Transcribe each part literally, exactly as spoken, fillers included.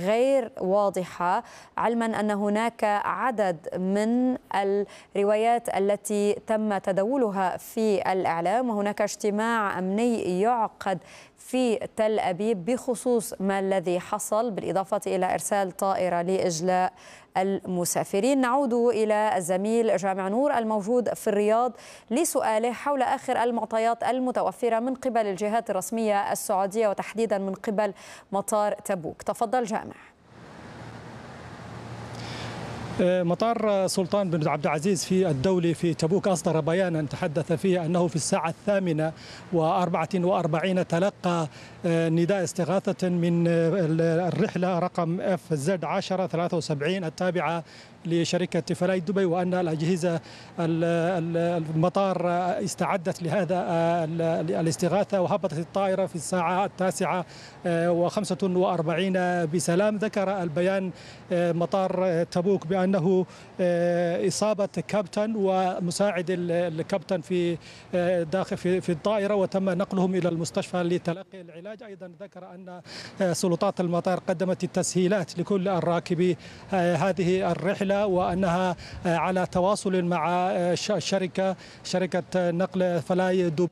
غير واضحة، علما أن هناك عدد من الروايات التي تم تداولها في الإعلام، وهناك اجتماع أمني يعقد في تل أبيب بخصوص ما الذي حصل، بالإضافة إلى إرسال طائرة لإجلاء المسافرين. نعود إلى الزميل جامع نور الموجود في الرياض لسؤاله حول آخر المعطيات المتوفرة من قبل الجهات الرسمية السعودية وتحديدا من قبل مطار تبوك. تفضل جامع. مطار سلطان بن عبد العزيز في الدولي في تبوك أصدر بيانا تحدث فيه أنه في الساعة الثامنة وأربعة وأربعين تلقى نداء استغاثة من الرحلة رقم اف زد عشرة ثلاثة وسبعين التابعة لشركة فلاي دبي، وأن الأجهزة المطار استعدت لهذا الاستغاثة وهبطت الطائرة في الساعة التاسعة وخمسة وأربعين بسلام. ذكر البيان مطار تبوك بأنه إصابة كابتن ومساعد الكابتن في داخل في الطائرة وتم نقلهم إلى المستشفى لتلقي العلاج. أيضا ذكر أن سلطات المطار قدمت التسهيلات لكل الراكبي هذه الرحلة وأنها على تواصل مع الشركة شركة نقل فلاي دبي.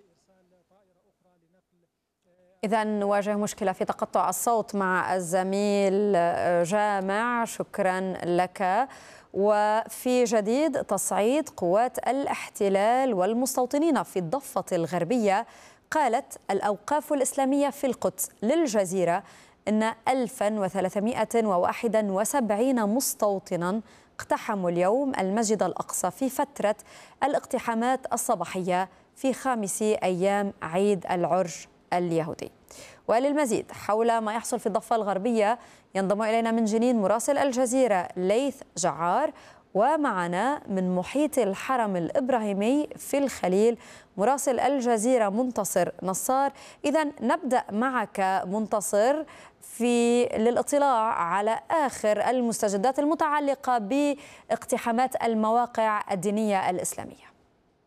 إذا نواجه مشكلة في تقطع الصوت مع الزميل جامع، شكرا لك. وفي جديد، تصعيد قوات الاحتلال والمستوطنين في الضفة الغربية، قالت الأوقاف الإسلامية في القدس للجزيرة إن ألف وثلاثمائة وواحد وسبعين مستوطنا اقتحموا اليوم المسجد الأقصى في فترة الاقتحامات الصباحية في خامس أيام عيد العرج اليهودي. وللمزيد حول ما يحصل في الضفة الغربية ينضم إلينا من جنين مراسل الجزيرة ليث جعار، ومعنا من محيط الحرم الإبراهيمي في الخليل مراسل الجزيرة منتصر نصار. إذا نبدأ معك منتصر في للاطلاع على آخر المستجدات المتعلقة باقتحامات المواقع الدينية الإسلامية.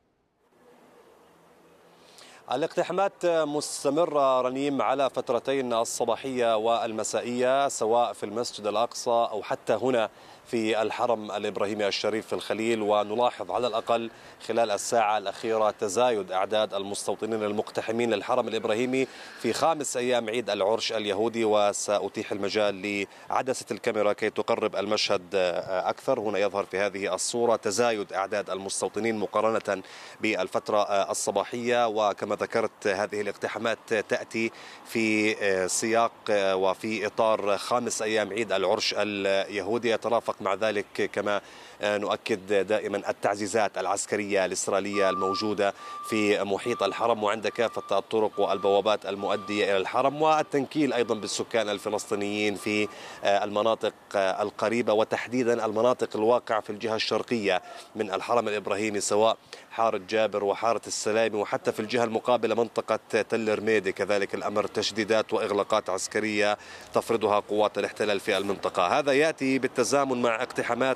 الاقتحامات مستمرة رنيم على فترتين الصباحية والمسائية، سواء في المسجد الأقصى أو حتى هنا في الحرم الإبراهيمي الشريف في الخليل. ونلاحظ على الأقل خلال الساعة الأخيرة تزايد أعداد المستوطنين المقتحمين للحرم الإبراهيمي في خامس أيام عيد العرش اليهودي. وسأتيح المجال لعدسة الكاميرا كي تقرب المشهد أكثر. هنا يظهر في هذه الصورة تزايد أعداد المستوطنين مقارنة بالفترة الصباحية. وكما ذكرت هذه الاقتحامات تأتي في سياق وفي إطار خامس أيام عيد العرش اليهودي. يترافق مع ذلك كما نؤكد دائما التعزيزات العسكرية الإسرائيلية الموجودة في محيط الحرم وعند كافة الطرق والبوابات المؤدية إلى الحرم، والتنكيل أيضا بالسكان الفلسطينيين في المناطق القريبة وتحديدا المناطق الواقعة في الجهة الشرقية من الحرم الإبراهيمي، سواء حارة جابر وحارة السلامي وحتى في الجهة المقابلة منطقة تل رميدي. كذلك الأمر تشديدات وإغلاقات عسكرية تفرضها قوات الاحتلال في المنطقة. هذا يأتي بالتزامن مع اقتحامات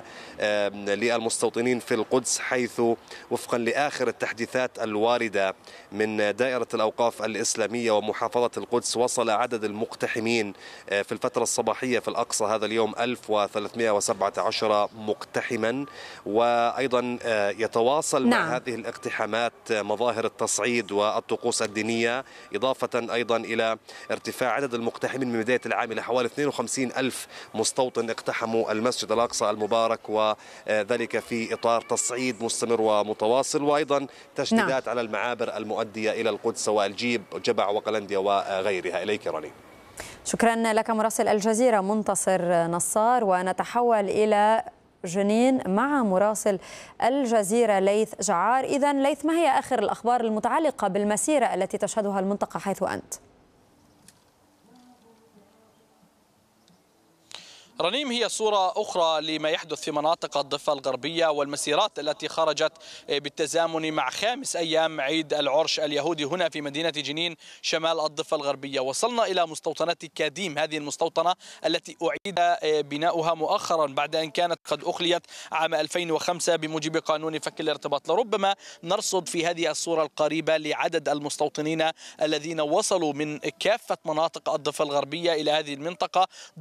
للمستوطنين في القدس، حيث وفقا لآخر التحديثات الواردة من دائرة الأوقاف الإسلامية ومحافظة القدس وصل عدد المقتحمين في الفترة الصباحية في الأقصى هذا اليوم ألف وثلاثمائة وسبعة عشر مقتحما. وأيضا يتواصل نعم. مع هذه الاقتحامات مظاهر التصعيد والطقوس الدينية، إضافة أيضا إلى ارتفاع عدد المقتحمين من بداية العام إلى حوالي اثنين وخمسين ألف مستوطن اقتحموا المسجد الأقصى المبارك، وذلك في إطار تصعيد مستمر ومتواصل، وأيضا تشديدات نعم. على المعابر المؤدية إلى القدس سواء الجيب جبع وقلنديا وغيرها. إليك رني. شكرا لك مراسل الجزيرة منتصر نصار. ونتحول إلى جنين مع مراسل الجزيرة ليث جعار. إذا ليث، ما هي آخر الأخبار المتعلقة بالمسيرة التي تشهدها المنطقة حيث أنت؟ رنيم، هي صورة أخرى لما يحدث في مناطق الضفة الغربية والمسيرات التي خرجت بالتزامن مع خامس أيام عيد العرش اليهودي هنا في مدينة جنين شمال الضفة الغربية. وصلنا إلى مستوطنة كاديم، هذه المستوطنة التي أعيد بناؤها مؤخرا بعد أن كانت قد أخليت عام ألفين وخمسة بموجب قانون فك الارتباط. لربما نرصد في هذه الصورة القريبة لعدد المستوطنين الذين وصلوا من كافة مناطق الضفة الغربية إلى هذه المنطقة